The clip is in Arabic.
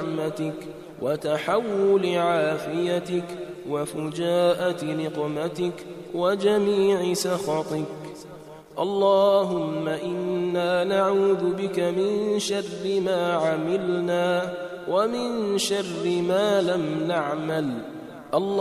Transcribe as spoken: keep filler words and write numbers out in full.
نعمتك وتحول عافيتك وفجاءة نقمتك وجميع سخطك. اللهم إنا نعوذ بك من شر ما عملنا ومن شر ما لم نعمل.